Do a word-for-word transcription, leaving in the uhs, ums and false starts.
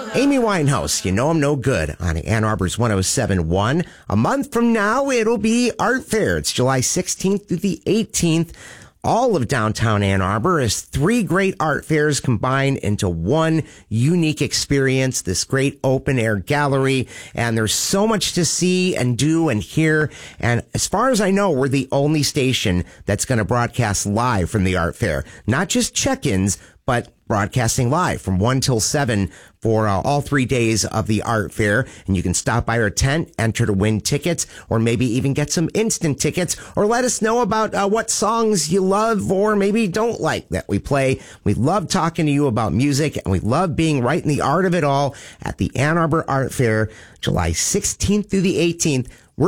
Amy Winehouse, You Know I'm No Good on Ann Arbor's one oh seven point one. A month from now, it'll be Art Fair. It's July sixteenth through the eighteenth. All of downtown Ann Arbor is three great art fairs combined into one unique experience, this great open air gallery. And there's so much to see and do and hear. And as far as I know, we're the only station that's going to broadcast live from the art fair. Not just check-ins, but broadcasting live from one till seven for uh, all three days of the art fair. And you can stop by our tent, enter to win tickets, or maybe even get some instant tickets, or let us know about uh, what songs you love or maybe don't like that we play. We love talking to you about music, and we love being right in the art of it all at the Ann Arbor Art Fair, July sixteenth through the eighteenth.